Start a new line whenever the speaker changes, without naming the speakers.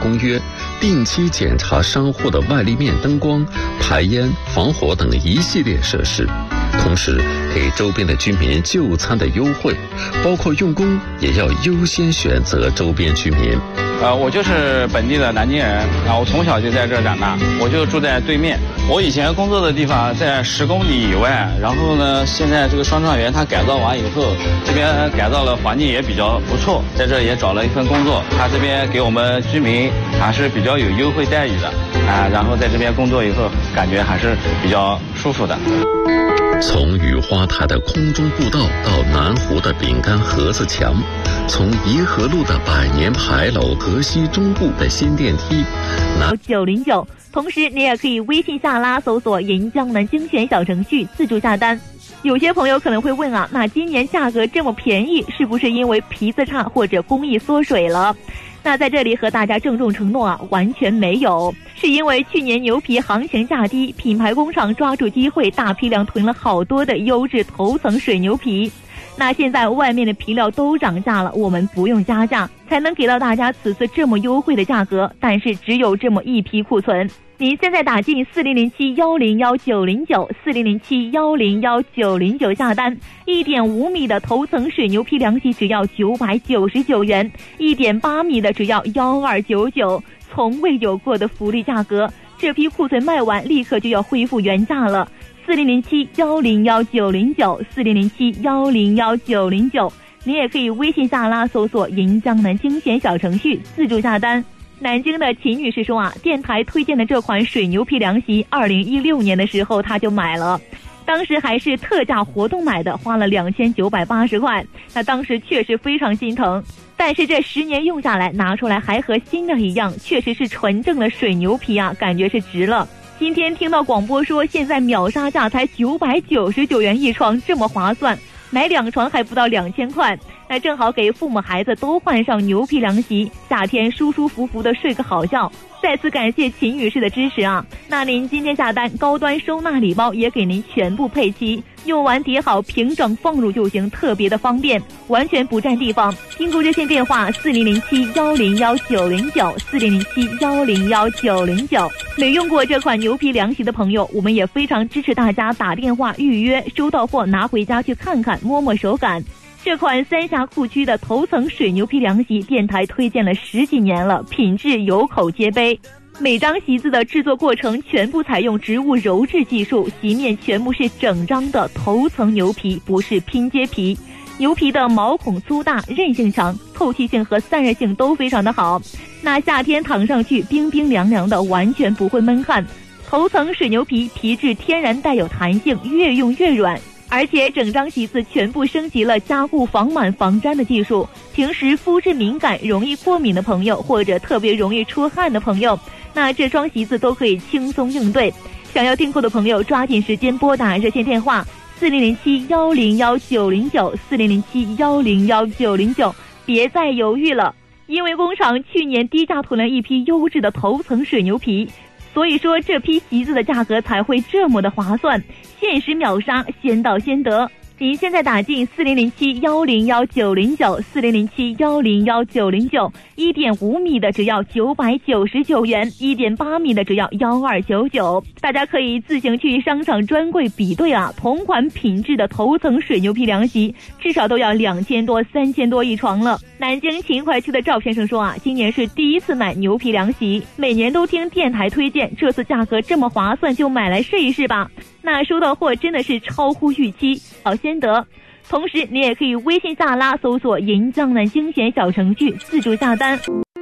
公约，定期检查商户的外立面灯光、排烟、防火等一系列设施，同时给周边的居民就餐的优惠，包括用工也要优先选择周边居民。
我就是本地的南京人，我从小就在这儿长大，我就住在对面。我以前工作的地方在10公里以外，然后呢，现在这个双创园它改造完以后，这边改造了环境也比较不错，在这也找了一份工作，他这边给我们居民还是比较有优惠待遇的然后在这边工作以后，感觉还是比较舒服的。
从雨花台的空中步道到南湖的饼干盒子墙，从颐和路的百年牌楼河西中部的新电梯
909，同时你也可以微信下拉搜索银江南精选小程序自助下单。有些朋友可能会问那今年价格这么便宜，是不是因为皮子差或者工艺缩水了？那在这里和大家郑重承诺完全没有，是因为去年牛皮行情价低，品牌工厂抓住机会大批量囤了好多的优质头层水牛皮。那现在外面的皮料都涨价了，我们不用加价，才能给到大家此次这么优惠的价格，但是只有这么一批库存。您现在打进40071019094007101909下单，1.5米的头层水牛皮凉席只要999元，1.8米的只要1299，从未有过的福利价格。这批库存卖完立刻就要恢复原价了。40071019094007101909，你也可以微信下拉搜索银江南精选小程序自助下单。南京的秦女士说电台推荐的这款水牛皮凉席2016年的时候她就买了，当时还是特价活动买的，花了2980块，那当时确实非常心疼，但是这10年用下来，拿出来还和新的一样，确实是纯正的水牛皮感觉是值了。今天听到广播说现在秒杀价才999元一床，这么划算，买2床还不到2000块，那正好给父母孩子都换上牛皮凉席，夏天舒舒服服的睡个好觉。再次感谢秦女士的支持那您今天下单，高端收纳礼包也给您全部配齐，用完叠好平整放入就行，特别的方便，完全不占地方。订购热线电话40071019094007101909。没用过这款牛皮凉席的朋友，我们也非常支持大家打电话预约，收到货拿回家去看看，摸摸手感。这款三峡库区的头层水牛皮凉席，电台推荐了10几年了，品质有口皆碑。每张席子的制作过程全部采用植物鞣制技术，席面全部是整张的头层牛皮，不是拼接皮。牛皮的毛孔粗大，韧性强，透气性和散热性都非常的好。那夏天躺上去冰冰凉凉的，完全不会闷汗。头层水牛皮皮质天然带有弹性，越用越软。而且整张席子全部升级了加固防螨防粘的技术，平时肤质敏感、容易过敏的朋友，或者特别容易出汗的朋友，那这双席子都可以轻松应对。想要订购的朋友抓紧时间拨打热线电话40071019094007101909，别再犹豫了，因为工厂去年低价囤了一批优质的头层水牛皮，所以说这批席子的价格才会这么的划算，限时秒杀，先到先得。您现在打进4071090940071010909，1.5米的只要999元，1.8米的只要1299。大家可以自行去商场专柜比对同款品质的头层水牛皮凉席至少都要2000多3000多一床了。南京秦淮区的赵先生说今年是第一次买牛皮凉席，每年都听电台推荐，这次价格这么划算，就买来试一试吧。那收到货真的是超乎预期，好先得。同时你也可以微信下拉搜索银江南精选小程序自助下单。